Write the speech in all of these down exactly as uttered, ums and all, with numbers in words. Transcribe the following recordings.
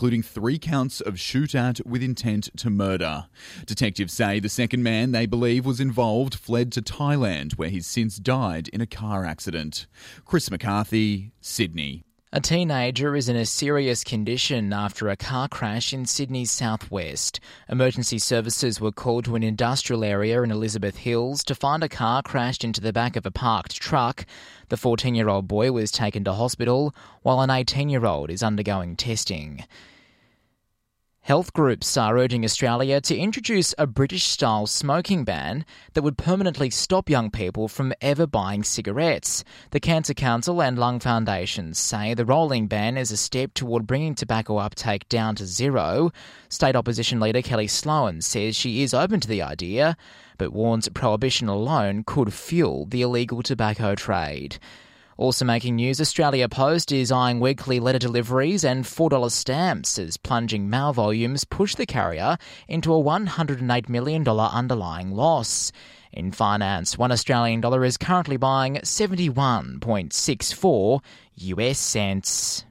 including three counts of shootout with intent to murder. Detectives say the second man they believe was involved fled to Thailand, where he's since died in a car accident. Chris McCarthy, Sydney. A teenager is in a serious condition after a car crash in Sydney's southwest. Emergency services were called to an industrial area in Elizabeth Hills to find a car crashed into the back of a parked truck. The fourteen-year-old boy was taken to hospital, while an eighteen-year-old is undergoing testing. Health groups are urging Australia to introduce a British-style smoking ban that would permanently stop young people from ever buying cigarettes. The Cancer Council and Lung Foundation say the rolling ban is a step toward bringing tobacco uptake down to zero. State opposition leader Kelly Sloan says she is open to the idea, but warns prohibition alone could fuel the illegal tobacco trade. Also making news, Australia Post is eyeing weekly letter deliveries and four dollars stamps as plunging mail volumes push the carrier into a one hundred eight million dollars underlying loss. In finance, one Australian dollar is currently buying seventy-one point six four U S cents.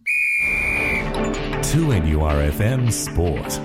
two N U R F M Sport.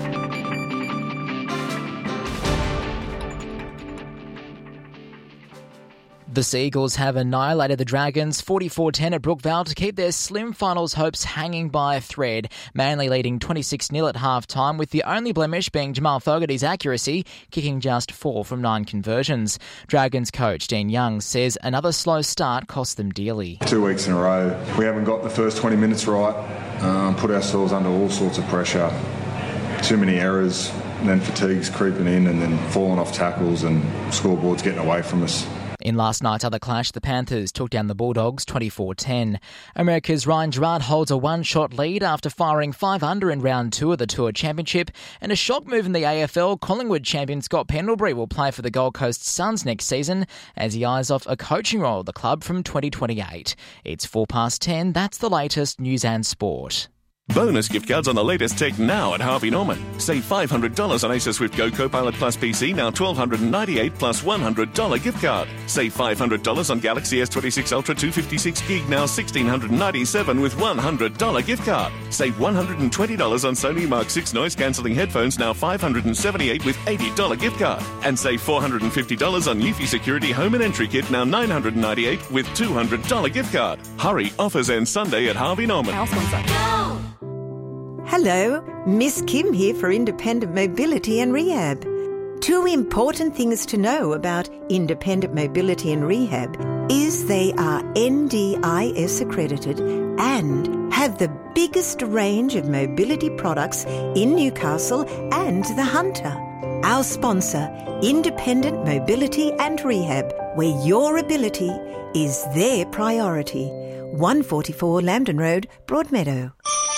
The Seagulls have annihilated the Dragons forty-four ten at Brookvale to keep their slim finals hopes hanging by a thread, Manly leading twenty-six nil at half-time, with the only blemish being Jamal Fogarty's accuracy, kicking just four from nine conversions. Dragons coach Dean Young says another slow start cost them dearly. Two weeks in a row, we haven't got the first twenty minutes right, um, put ourselves under all sorts of pressure, too many errors, and then fatigue's creeping in, and then falling off tackles and scoreboards getting away from us. In last night's other clash, the Panthers took down the Bulldogs twenty-four ten. America's Ryan Gerard holds a one-shot lead after firing five under in round two of the Tour Championship. And a shock move in the A F L, Collingwood champion Scott Pendlebury will play for the Gold Coast Suns next season as he eyes off a coaching role at the club from twenty twenty-eight. It's four past ten. That's the latest news and sport. Bonus gift cards on the latest tech now at Harvey Norman. Save five hundred dollars on Acer Swift Go Copilot Plus P C, now one thousand two hundred ninety-eight dollars plus one hundred dollars gift card. Save five hundred dollars on Galaxy S twenty-six Ultra two fifty-six gig, now one thousand six hundred ninety-seven dollars with one hundred dollars gift card. Save one hundred twenty dollars on Sony Mark six noise-cancelling headphones, now five hundred seventy-eight dollars with eighty dollars gift card. And save four hundred fifty dollars on Eufy Security Home and Entry Kit, now nine hundred ninety-eight dollars with two hundred dollars gift card. Hurry, offers end Sunday at Harvey Norman. Our sponsor. Go! Hello, Miss Kim here for Independent Mobility and Rehab. Two important things to know about Independent Mobility and Rehab is they are N D I S accredited and have the biggest range of mobility products in Newcastle and the Hunter. Our sponsor, Independent Mobility and Rehab, where your ability is their priority. one forty-four Lambton Road, Broadmeadow.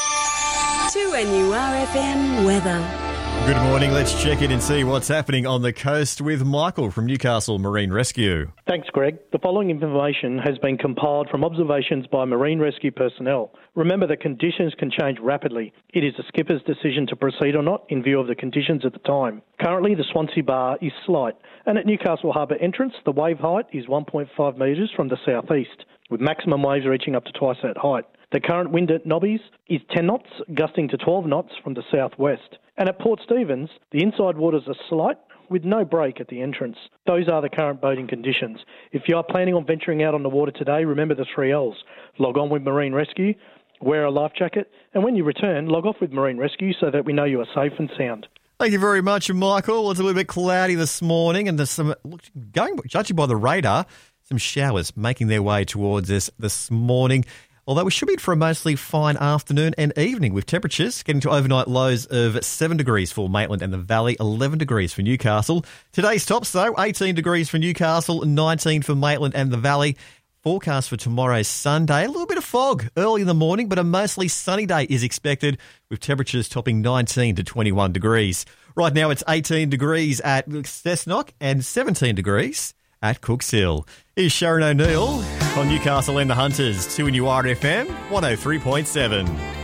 two N U R F M weather. Good morning. Let's check in and see what's happening on the coast with Michael from Newcastle Marine Rescue. Thanks, Greg. The following information has been compiled from observations by Marine Rescue personnel. Remember that conditions can change rapidly. It is the skipper's decision to proceed or not in view of the conditions at the time. Currently, the Swansea Bar is slight, and at Newcastle Harbour entrance, the wave height is one point five metres from the southeast, with maximum waves reaching up to twice that height. The current wind at Nobbies is ten knots, gusting to twelve knots from the southwest. And at Port Stephens, the inside waters are slight, with no break at the entrance. Those are the current boating conditions. If you are planning on venturing out on the water today, remember the three L's. Log on with Marine Rescue, wear a life jacket, and when you return, log off with Marine Rescue so that we know you are safe and sound. Thank you very much, Michael. It's a little bit cloudy this morning, and there's some, going, judging by the radar, some showers making their way towards us this morning. Although we should be in for a mostly fine afternoon and evening with temperatures getting to overnight lows of seven degrees for Maitland and the Valley, eleven degrees for Newcastle. Today's tops, though, eighteen degrees for Newcastle, nineteen for Maitland and the Valley. Forecast for tomorrow's Sunday, a little bit of fog early in the morning, but a mostly sunny day is expected with temperatures topping nineteen to twenty-one degrees. Right now it's eighteen degrees at Cessnock and seventeen degrees at Cooks Hill. Here's Sharon O'Neill on Newcastle and the Hunters, two N U R F M one oh three point seven.